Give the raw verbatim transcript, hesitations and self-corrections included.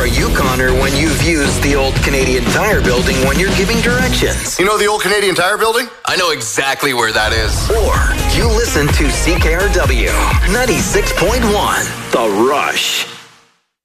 are you, Connor, when you've used the old Canadian Tire Building when you're giving directions? You know the old Canadian Tire Building? I know exactly where that is. Or you listen to C K R W ninety-six point one, The Rush.